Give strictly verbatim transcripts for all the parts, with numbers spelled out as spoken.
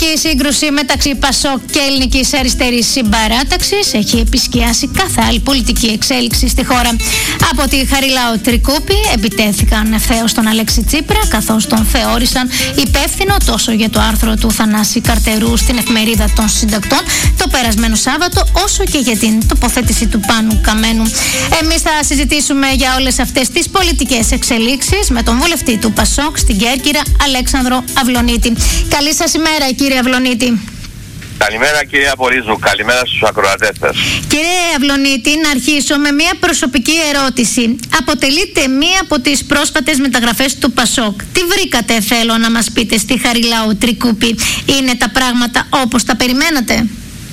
πολιτική σύγκρουση μεταξύ Πασόκ και Ελληνικής Αριστερής Συμπαράταξης έχει επισκιάσει κάθε άλλη πολιτική εξέλιξη στη χώρα. Από τη Χαριλάου Τρικούπη επιτέθηκαν ευθέως στον Αλέξη Τσίπρα, καθώς τον θεώρησαν υπεύθυνο τόσο για το άρθρο του Θανάση Καρτερού στην Εφημερίδα των Συντακτών το περασμένο Σάββατο, όσο και για την τοποθέτηση του Πάνου Καμένου. Εμείς θα συζητήσουμε για όλες αυτές τις πολιτικές εξελίξεις με τον βουλευτή του Πασόκ στην Κέρκυρα, Αλέξανδρο Αυλωνίτη. Καλή σας ημέρα, κύριε Αυλωνίτη. Καλημέρα, κυρία Απολίζου. Καλημέρα στους ακροατές σας. Κύριε Αυλωνίτη, να αρχίσω με μια προσωπική ερώτηση. Αποτελείται μία από τις πρόσφατες μεταγραφές του Πασόκ. Τι βρήκατε, θέλω να μας πείτε, στη Χαριλάου Τρικούπη? Είναι τα πράγματα όπως τα περιμένατε?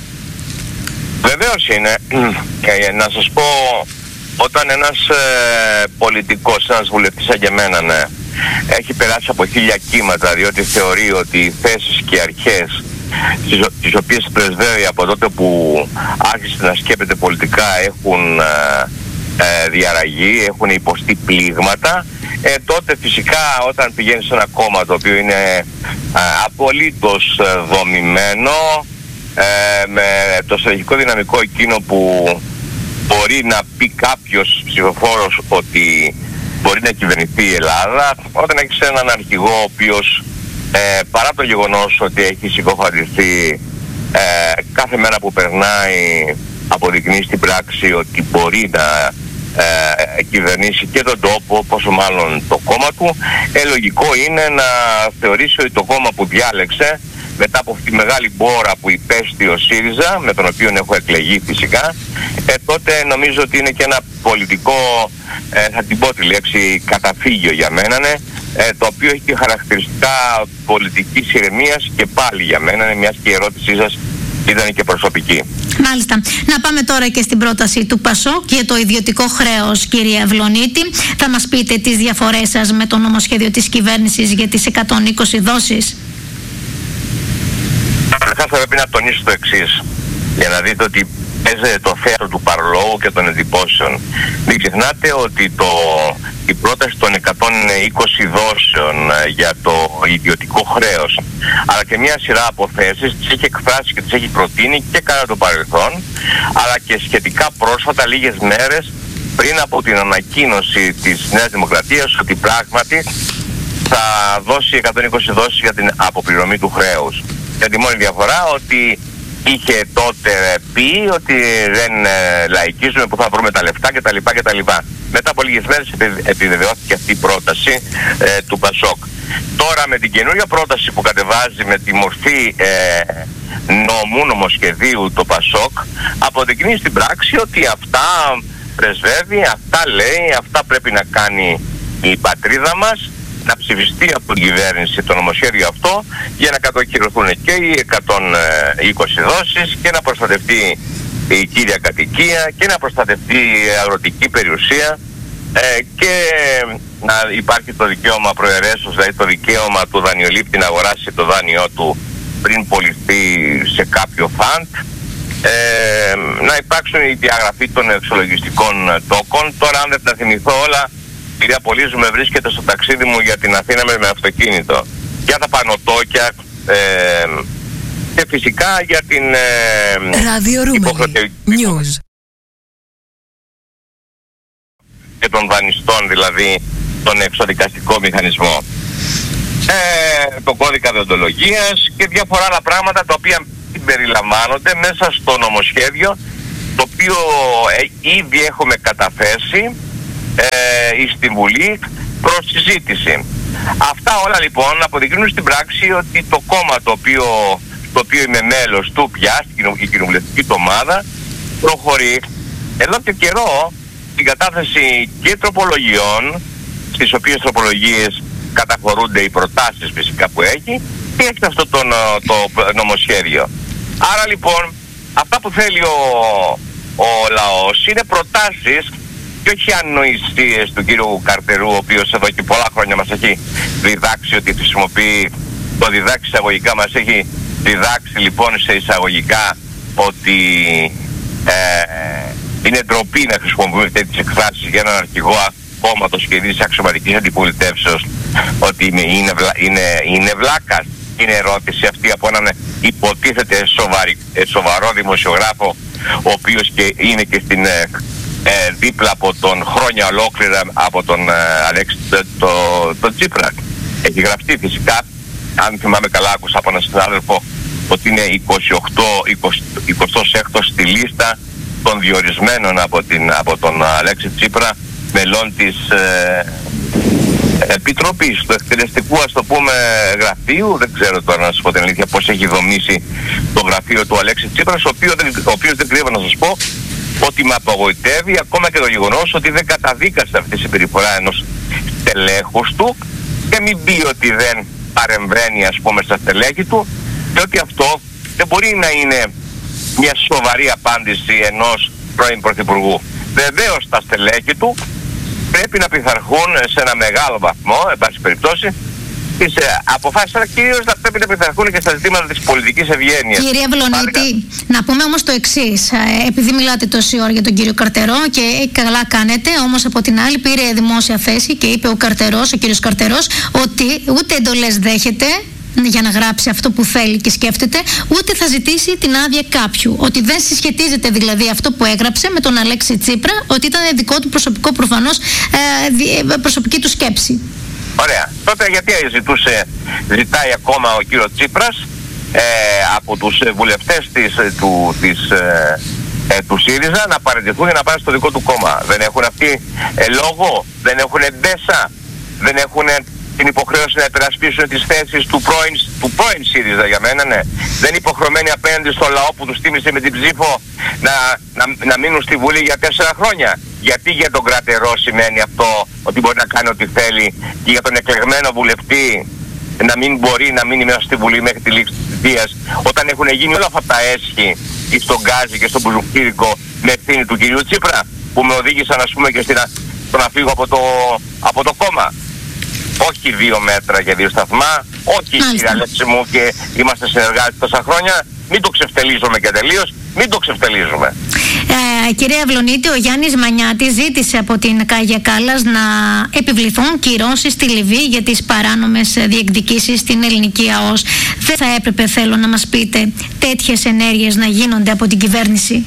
Βεβαίως είναι. Και να σας πω, όταν ένας ε, πολιτικός, ένας βουλευτής σαν και εμένα, ναι, έχει περάσει από χίλια κύματα, διότι θεωρεί ότι οι θέσεις και οι αρχές τις, τις οποίες πρεσβεύει από τότε που άρχισε να σκέπτεται πολιτικά έχουν ε, ε, διαραγεί, έχουν υποστεί πλήγματα, ε, τότε φυσικά όταν πηγαίνει σε ένα κόμμα το οποίο είναι ε, απολύτως ε, δομημένο, ε, με το στρατηγικό δυναμικό εκείνο που μπορεί να πει κάποιος ψηφοφόρος ότι μπορεί να κυβερνηθεί η Ελλάδα, όταν έχεις έναν αρχηγό ο οποίος ε, παρά το γεγονός ότι έχει συκοφαντιστεί ε, κάθε μέρα που περνάει αποδεικνύει στην πράξη ότι μπορεί να ε, κυβερνήσει και τον τόπο, πόσο μάλλον το κόμμα του, ε, λογικό είναι να θεωρήσει ότι το κόμμα που διάλεξε μετά από αυτή τη μεγάλη μπόρα που υπέστη ο ΣΥΡΙΖΑ, με τον οποίο έχω εκλεγεί φυσικά, ε, τότε νομίζω ότι είναι και ένα πολιτικό, ε, θα την πω τη λέξη, καταφύγιο για μένα, ναι, ε, το οποίο έχει και χαρακτηριστικά πολιτικής ηρεμίας και πάλι για μένα, ναι, μιας και η ερώτησή σας ήταν και προσωπική. Μάλιστα. Να πάμε τώρα και στην πρόταση του Πασόκ για το ιδιωτικό χρέος, κύριε Αυλωνίτη. Θα μας πείτε τις διαφορές σας με το νομοσχέδιο της κυβέρνησης για τις εκατόν είκοσι δόσεις? Καταρχάς θα πρέπει να τονίσω το εξής, για να δείτε ότι παίζεται το θέατρο του παρολόγου και των εντυπώσεων. Μην ξεχνάτε ότι το, η πρόταση των εκατόν είκοσι δόσεων για το ιδιωτικό χρέος, αλλά και μια σειρά από θέσεις, τις έχει εκφράσει και τις έχει προτείνει και κατά το παρελθόν, αλλά και σχετικά πρόσφατα, λίγες μέρες πριν από την ανακοίνωση της Νέας Δημοκρατίας ότι πράγματι θα δώσει εκατόν είκοσι δόσεις για την αποπληρωμή του χρέους. Για τη μόνη διαφορά ότι είχε τότε πει ότι δεν ε, λαϊκίζουμε, που θα βρούμε τα λεφτά κτλ. κτλ. Μετά από λίγες μέρες επιβεβαιώθηκε αυτή η πρόταση ε, του Πασόκ. Τώρα με την καινούργια πρόταση που κατεβάζει με τη μορφή ε, νομού, νομοσχεδίου το Πασόκ, αποδεικνύει στην πράξη ότι αυτά πρεσβεύει, αυτά λέει, αυτά πρέπει να κάνει η πατρίδα μας, να ψηφιστεί από την κυβέρνηση το νομοσχέδιο αυτό για να κατοχυρωθούν και οι εκατόν είκοσι δόσεις και να προστατευτεί η κύρια κατοικία και να προστατευτεί η αγροτική περιουσία ε, και να υπάρχει το δικαίωμα προαιρέσεως, δηλαδή το δικαίωμα του δανειολήπτη να αγοράσει το δάνειό του πριν πωληθεί σε κάποιο φαντ, ε, να υπάρξουν η διαγραφή των εξολογιστικών τόκων. Τώρα αν δεν τα θυμηθώ όλα, κυρία Απολίζου, με βρίσκεται στο ταξίδι μου για την Αθήνα με, με αυτοκίνητο. Για τα πανωτόκια ε, και φυσικά για την ε, ραδιορούμενη News και των δανειστών, δηλαδή τον εξοδικαστικό μηχανισμό. Ε, το κώδικα δεοντολογίας και διάφορα άλλα πράγματα τα οποία περιλαμβάνονται μέσα στο νομοσχέδιο, το οποίο ε, ήδη έχουμε καταθέσει Ε, στην Βουλή προς συζήτηση. Αυτά όλα λοιπόν αποδεικνύουν στην πράξη ότι το κόμμα το οποίο, το οποίο είμαι μέλος του πια, η κοινοβουλευτική του ομάδα, προχωρεί εδώ και καιρό την κατάθεση και τροπολογιών, στις οποίες τροπολογίες καταχωρούνται οι προτάσεις φυσικά που έχει, και έχει αυτό το, το νομοσχέδιο. Άρα λοιπόν αυτά που θέλει ο, ο λαός είναι προτάσεις και όχι ανοησίες του κύριου Καρτερού, ο οποίος εδώ και πολλά χρόνια μας έχει διδάξει ότι χρησιμοποιεί, το διδάξει εισαγωγικά, μας έχει διδάξει λοιπόν σε εισαγωγικά ότι ε, είναι ντροπή να χρησιμοποιούμε τέτοιες εκφράσεις για έναν αρχηγό κόμματος και της αξιωματικής αντιπολιτεύσεως, ότι είναι, είναι, βλα, είναι, είναι βλάκας. έγινε ερώτηση αυτή από έναν υποτίθεται σοβαρή, σοβαρό δημοσιογράφο, ο οποίος και είναι και στην, ε, ε, δίπλα από τον χρόνια ολόκληρα από τον ε, Αλέξη τον το, το Τσίπρα. Έχει γραφτεί φυσικά, αν θυμάμαι καλά, άκουσα από έναν συνάδελφο ότι είναι εικοστός έκτος στη λίστα των διορισμένων από, την, από τον Αλέξη Τσίπρα μελών της ε, Επιτροπής του εκτελεστικού, ας το πούμε, γραφείου. Δεν ξέρω τώρα, να σας πω την αλήθεια, πώς έχει δομήσει το γραφείο του Αλέξη Τσίπρας, ο οποίος, ο οποίος δεν κρύβω να σας πω ότι με απογοητεύει ακόμα και το γεγονός ότι δεν καταδίκασε αυτή η συμπεριφορά ενός στελέχους του, και μην πει ότι δεν παρεμβαίνει, ας πούμε, στα στελέχη του, και ότι αυτό δεν μπορεί να είναι μια σοβαρή απάντηση ενός πρώην Πρωθυπουργού. Βεβαίως τα στελέχη του πρέπει να πειθαρχούν σε ένα μεγάλο βαθμό, εν πάση περιπτώσει, τις αποφάσεις, αλλά κυρίως να πρέπει να πειθαρχούν και στα ζητήματα της πολιτικής ευγένειας. Κύριε Βλονίτη, να πούμε όμως το εξής, επειδή μιλάτε τόση ώρα για τον κύριο Καρτερό και καλά κάνετε, όμως από την άλλη πήρε δημόσια θέση και είπε ο Καρτερός, ο κύριος Καρτερός, ότι ούτε εντολές δέχεται για να γράψει αυτό που θέλει και σκέφτεται, ούτε θα ζητήσει την άδεια κάποιου. Ότι δεν συσχετίζεται δηλαδή αυτό που έγραψε με τον Αλέξη Τσίπρα, ότι ήταν δικό του προσωπικό, προφανώς ε, προσωπική του σκέψη. Ωραία. Τότε γιατί ζητούσε, ζητάει ακόμα ο κύριος Τσίπρας ε, από τους βουλευτές της, του, της, ε, ε, του ΣΥΡΙΖΑ να παραιτηθούν για να πάνε στο δικό του κόμμα? Δεν έχουν αυτοί ε, λόγο, δεν έχουν εντέσα, δεν έχουν την υποχρέωση να υπερασπίσουν τις θέσεις του πρώην, του πρώην ΣΥΡΙΖΑ, για μένα, ναι. Δεν είναι υποχρεωμένοι απέναντι στο λαό που τους τίμησε με την ψήφο να, να, να μείνουν στη Βουλή για τέσσερα χρόνια. Γιατί για τον κρατερό σημαίνει αυτό ότι μπορεί να κάνει ό,τι θέλει, και για τον εκλεγμένο βουλευτή να μην μπορεί να μείνει μέσα στη Βουλή μέχρι τη λήξη της θητείας, όταν έχουν γίνει όλα αυτά τα έσχη στον Γκάζι και στον Μπουζουκύρικο με ευθύνη του κυρίου Τσίπρα, που με οδήγησαν, ας πούμε, και στην, στο να φύγω από το, από το κόμμα. Όχι δύο μέτρα και δύο σταθμά, όχι κύριε Αλέξη μου, και είμαστε συνεργάτες τόσα χρόνια, μην το ξεφτελίζουμε και τελείως, μην το ξεφτελίζουμε. Ε, κύριε Αυλονίτη, ο Γιάννης Μανιάτης ζήτησε από την Κάγια Κάλλας να επιβληθούν κυρώσεις στη Λιβύη για τις παράνομες διεκδικήσεις στην ελληνική ΑΟΣ. Δεν θα έπρεπε, θέλω να μας πείτε, τέτοιες ενέργειες να γίνονται από την κυβέρνηση?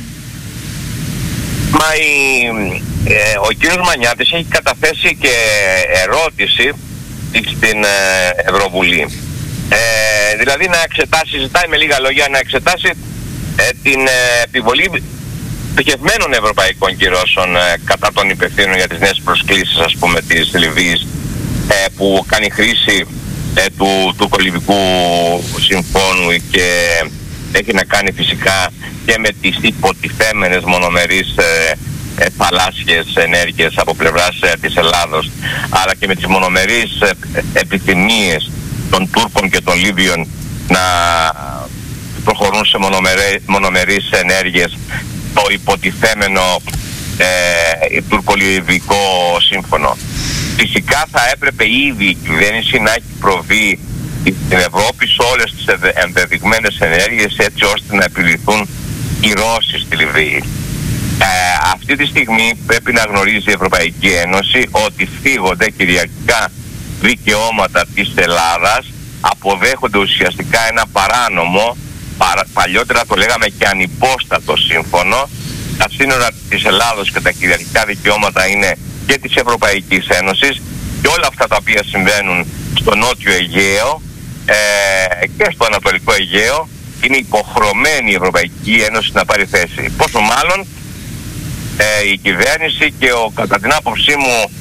Μα η, ε, ο κύριος Μανιάτης έχει καταθέσει και ερώτηση στην ε, Ευρωβουλή. Ε, δηλαδή να εξετάσει, ζητάει με λίγα λόγια να εξετάσει ε, την ε, επιβολή στοχευμένων ευρωπαϊκών κυρώσεων ε, κατά των υπευθύνων για τις νέες προσκλήσεις, ας πούμε, της Λιβύης, ε, που κάνει χρήση ε, του, του Κολυμβικού Συμφώνου και έχει να κάνει φυσικά και με τις υποτιθέμενες μονομερείς ε, ε, θαλάσσιες ενέργειες από πλευράς ε, της Ελλάδος, αλλά και με τις μονομερείς ε, επιθυμίες των Τούρκων και των Λίβιων να προχωρούν σε μονομερέ, μονομερείς ενέργειες το υποτιθέμενο ε, τουρκο-λιβικό σύμφωνο. Φυσικά θα έπρεπε ήδη η κυβέρνηση να έχει προβεί στην Ευρώπη σε όλες τις ενδεδειγμένες ενέργειες, έτσι ώστε να επιληθούν κυρώσεις στη Λιβύη. Ε, αυτή τη στιγμή πρέπει να γνωρίζει η Ευρωπαϊκή Ένωση ότι φύγονται κυριαρχικά δικαιώματα της Ελλάδας, αποδέχονται ουσιαστικά ένα παράνομο, παρα, παλιότερα το λέγαμε και ανυπόστατο σύμφωνο. Τα σύνορα της Ελλάδος και τα κυριαρχικά δικαιώματα είναι και της Ευρωπαϊκής Ένωσης, και όλα αυτά τα οποία συμβαίνουν στο Νότιο Αιγαίο ε, και στο Ανατολικό Αιγαίο είναι υποχρεωμένη η Ευρωπαϊκή Ένωση να πάρει θέση. Πόσο μάλλον ε, η κυβέρνηση και ο, κατά την άποψή μου,